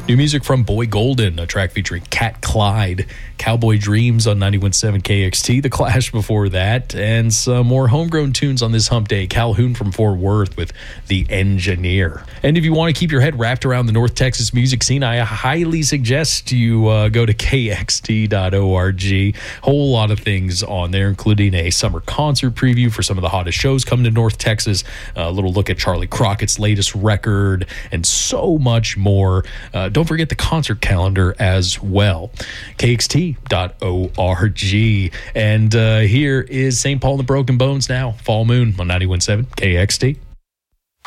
New music from Boy Golden, a track featuring Cat Clyde, Cowboy Dreams on 91.7 KXT, The Clash before that, and some more homegrown tunes on this hump day. Calhoun from Fort Worth with The Engineer. And if you want to keep your head wrapped around the North Texas music scene, I highly suggest you go to kxt.org. Whole lot of things on there, including a summer concert preview for some of the hottest shows coming to North Texas, a little look at Charlie Crockett's latest record, and so much more. Don't forget the concert calendar as well. KXT.org. And here is St. Paul and the Broken Bones now. Fall Moon on 91.7 KXT.